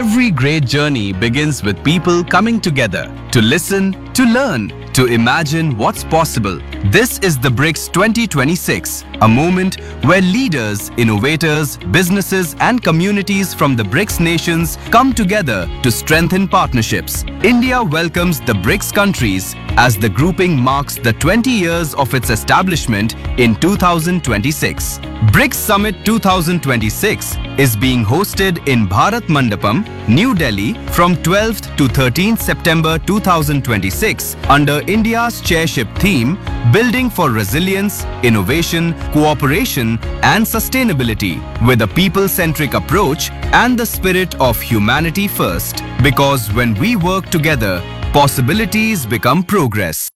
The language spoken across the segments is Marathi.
Every great journey begins with people coming together to listen, to learn, to imagine what's possible. This is the BRICS 2026, a moment where leaders, innovators, businesses and communities from the BRICS nations come together to strengthen partnerships. India welcomes the BRICS countries as the grouping marks the 20 years of its establishment in 2026. BRICS Summit 2026 is being hosted in Bharat Mandapam, New Delhi from 12th to 13th September 2026 under India's chairship theme Building for Resilience, Innovation, Cooperation and Sustainability with a people-centric approach and the spirit of humanity first. Because when we work together, possibilities become progress.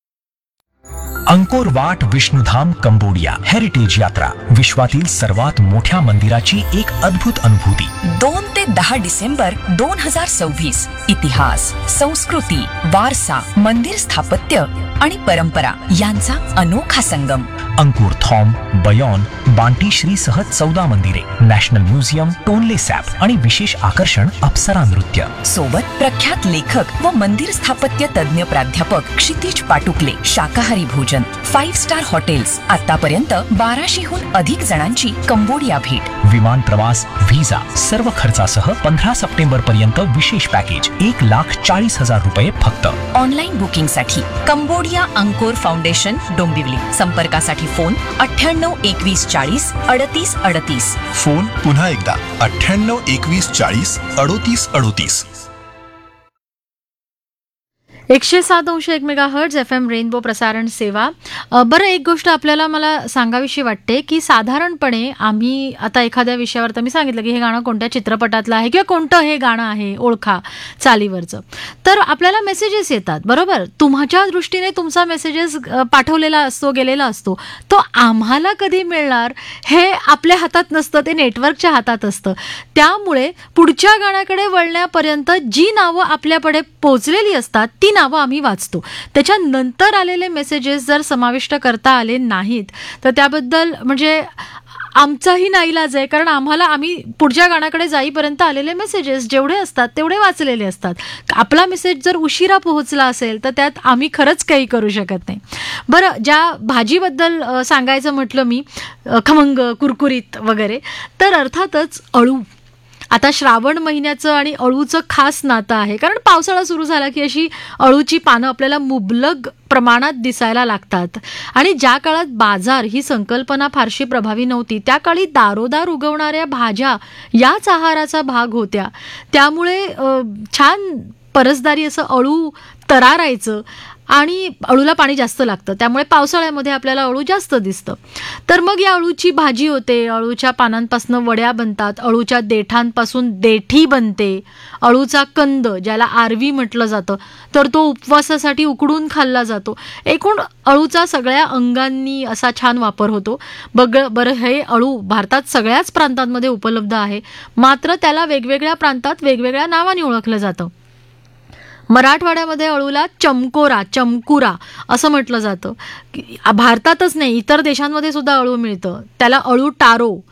Angkor Wat Vishnudham Cambodia heritage यात्रा विश्वातील सर्वात मोठ्या मंदिराची एक अद्भुत अनुभूती 2 ते 10 डिसेंबर 2026 इतिहास, संस्कृती, वारसा, मंदिर स्थापत्य आणि परंपरा यांचा अनोखा संगम. अंकुर थॉम, बयोन, बांटी श्री सह 14 मंदिरे, नॅशनल म्युझियम, टोनले सॅप आणि विशेष आकर्षण अप्सरा नृत्य. सोबत प्रख्यात लेखक व मंदिर स्थापत्य तज्ञ प्राध्यापक क्षितिज पाटुकले, शाकाहारी भोजन, 5 स्टार हॉटेल्स. आतापर्यंत 1200हून अधिक जणांची कंबोडिया भेट. विमान प्रवास, व्हिसा सर्व खर्चासह 15 सप्टेंबर पर्यंत विशेष पॅकेज 1,40,000 रुपये फक्त. ऑनलाईन बुकिंग साठी कंबोडिया अंकोर फाउंडेशन डोंबिवली. संपर्कासाठी फोन 98 21 40 38 38. फोन पुन्हा एकदा 98 21 40 38 38. 107.1 मेगाहर्ट्झ FM रेनबो प्रसारण सेवा. बरं, एक गोष्ट आपल्याला मला सांगावीशी वाटते की साधारणपणे आम्ही आता एखाद्या विषयावर तर मी सांगितलं की हे गाणं कोणत्या चित्रपटातलं आहे किंवा कोणतं हे गाणं आहे ओळखा चालीवरचं, तर आपल्याला मेसेजेस येतात. बरोबर, तुमच्या दृष्टीने तुमचा मेसेजेस पाठवलेला असतो, गेलेला असतो, तो आम्हाला कधी मिळणार हे आपल्या हातात नसतं, ते नेटवर्कच्या हातात असतं. त्यामुळे पुढच्या गाण्याकडे वळण्यापर्यंत जी नावं आपल्याकडे पोहोचलेली असतात ती नावं आम्ही वाचतो. त्याच्यानंतर आलेले मेसेजेस जर समाविष्ट करता आले नाहीत तर त्याबद्दल म्हणजे आमचाही नाईलाज आहे, कारण आम्ही पुढच्या गाण्याकडे जाईपर्यंत आलेले मेसेजेस जेवढे असतात तेवढे वाचलेले असतात. आपला मेसेज जर उशिरा पोहोचला असेल तर त्यात आम्ही खरंच काही करू शकत नाही. बरं, ज्या भाजीबद्दल सांगायचं म्हटलं मी, खमंग, कुरकुरीत वगैरे, तर अर्थातच अळू. आता श्रावण महिन्याचं आणि अळूचं खास नातं आहे, कारण पावसाळा सुरू झाला की अशी अळूची पानं आपल्याला मुबलक प्रमाणात दिसायला लागतात. आणि ज्या काळात बाजार ही संकल्पना फारशी प्रभावी नव्हती त्या काळी दारोदार उगवणाऱ्या भाज्या याच आहाराचा भाग होत्या. त्यामुळे छान परसदारी असं अळू तरारायचं आणि अळूला पाणी जास्त लागतं, त्यामुळे पावसाळ्यामध्ये आपल्याला अळू जास्त दिसतं. तर मग या अळूची भाजी होते, अळूच्या पानांपासून वड्या बनतात, अळूच्या देठांपासून देठी बनते, अळूचा कंद ज्याला आरवी म्हटलं जातं तर तो उपवासासाठी उकडून खाल्ला जातो. एकूण अळूचा सगळ्या अंगांनी असा छान वापर होतो. बरं, हे अळू भारतात सगळ्याच प्रांतांमध्ये उपलब्ध आहे, मात्र त्याला वेगवेगळ्या प्रांतात वेगवेगळ्या नावाने ओळखलं जातं. मराठवाड्यामध्ये अळूला चमकुरा असं म्हटलं जातं. भारतातच नाही, इतर देशांमध्ये सुद्धा अळू मिळतं. त्याला अळू टारो